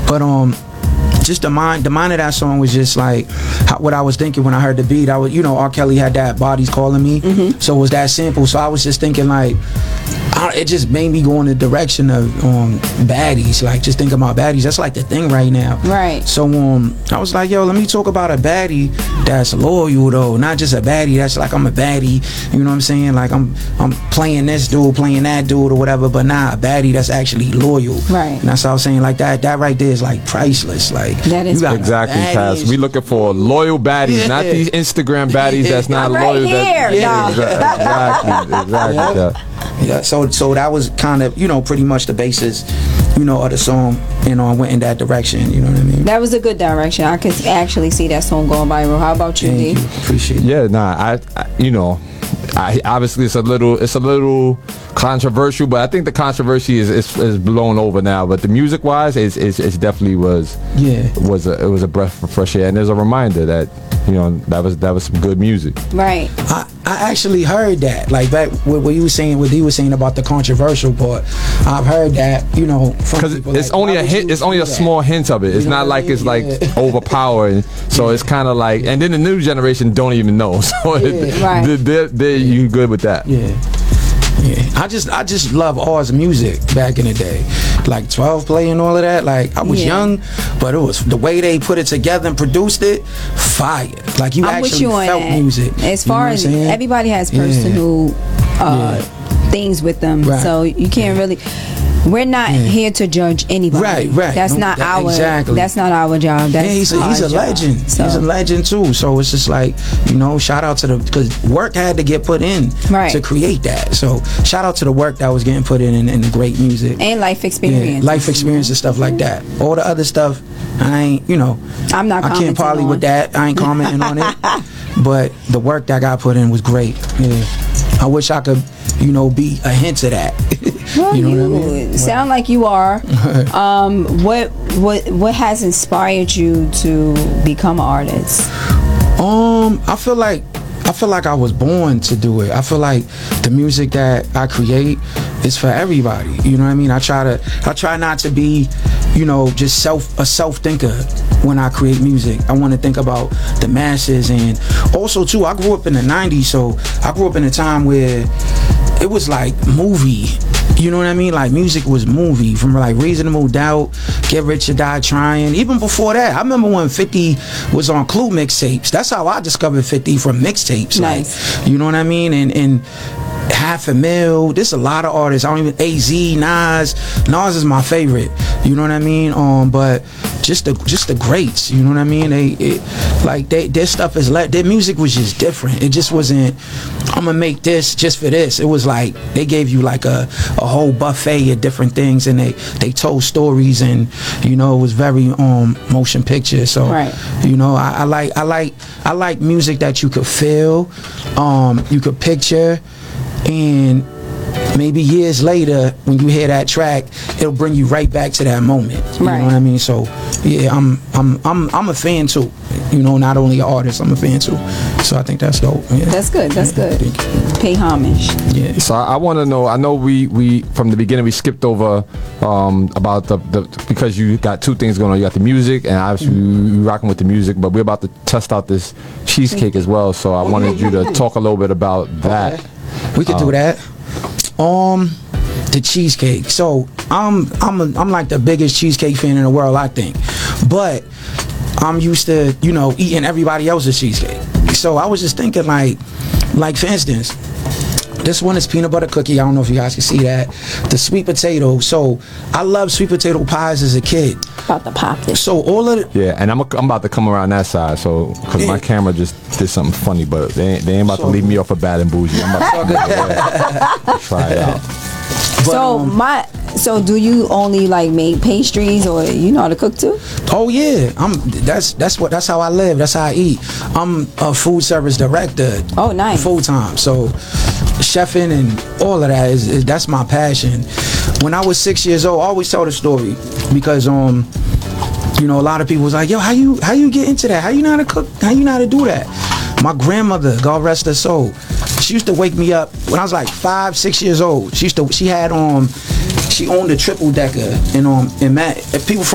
But just the mind of that song was just like what I was thinking when I heard the beat. I was, R. Kelly had that "Body's Calling Me," so it was that simple. So I was just thinking like, it just made me go in the direction of baddies. Like just think about baddies. That's like the thing right now. Right. So I was like, yo, let me talk about a baddie that's loyal though, not just a baddie that's like I'm a baddie. You know what I'm saying? Like I'm playing this dude, playing that dude or whatever, but not a baddie that's actually loyal. Right. And that's what I was saying. Like that right there is like priceless. Like that is exactly, Taz. We looking for loyal baddies, not these Instagram baddies that's not loyal. Here, Exactly. Yeah, so that was kind of, pretty much the basis, of the song, I went in that direction, you know what I mean? That was a good direction. I could actually see that song going viral. How about you, D? Appreciate it. Yeah, I obviously it's a little controversial, but I think the controversy is blown over now. But the music wise, it definitely was a breath of fresh air, and there's a reminder that that was some good music. Right. I actually heard that, like back what he was saying about the controversial part. I've heard that, because it's only a hint. It's only a small hint of it. It's not like it's like overpowering. So it's kind of like, and then the new generation don't even know. So you good with that? Yeah. I just love Oz music back in the day, like 12 Play and all of that. Like I was young, but it was the way they put it together and produced it, fire. Like I'm actually felt music. As far as everybody has personal things with them, so you can't really. We're not here to judge anybody. Right. That's not our job. He's a legend. So. He's a legend too. So it's just like, shout out to because work had to get put in to create that. So shout out to the work that was getting put in the great music and life experience, and stuff like that. All the other stuff, I ain't. I'm not. I can't parley with that. I ain't commenting on it. But the work that got put in was great. Yeah. I wish I could, be a hint of that. Well, you sound like you are. What has inspired you to become an artist? I feel like I was born to do it. I feel like the music that I create is for everybody. You know what I mean? I try not to be, just a self thinker when I create music. I want to think about the masses, and also too, I grew up in the 90s, so I grew up in a time where it was like movie. You know what I mean? Like music was movie, from like Reasonable Doubt, Get Rich or Die Trying. Even before that, I remember when 50 was on Clue mixtapes. That's how I discovered 50, from mixtapes. Nice. Like, you know what I mean? And Half a Mil. There's a lot of artists. I don't even AZ, Nas is my favorite. You know what I mean? But just the greats. You know what I mean? Their stuff is their music was just different. It just wasn't, I'm gonna make this just for this. It was like they gave you like a whole buffet of different things, and they told stories, and it was very motion picture. So I like music that you could feel, you could picture. And maybe years later, when you hear that track, it'll bring you right back to that moment. You know what I mean? So yeah, I'm a fan too. Not only an artist, I'm a fan too. So I think that's dope. Yeah. That's good. That's good. Pay homage. Yeah. So I want to know. I know we from the beginning we skipped over about the because you got two things going on. You got the music, and obviously you rocking with the music, but we're about to test out this cheesecake as well. So I wanted you to talk a little bit about that. Okay. We could do that. The cheesecake. So I'm like the biggest cheesecake fan in the world, I think. But I'm used to, eating everybody else's cheesecake. So I was just thinking like for instance, this one is peanut butter cookie. I don't know if you guys can see that. The sweet potato. So I love sweet potato pies as a kid. About to pop this. So all of it. Yeah, and I'm about to come around that side. So because my camera just did something funny, but they ain't about to leave me off a Bad and Bougie. I'm about to try it out. But, so do you only like make pastries, or you know how to cook too? Oh yeah, that's how I live. That's how I eat. I'm a food service director. Oh, nice. Full time. So chefing and all of that is that's my passion. When I was 6 years old, I always tell the story because a lot of people was like, yo, how you get into that? How you know how to cook? How you know how to do that? My grandmother, God rest her soul, she used to wake me up when I was like 5-6 years old. She owned a triple decker, and people from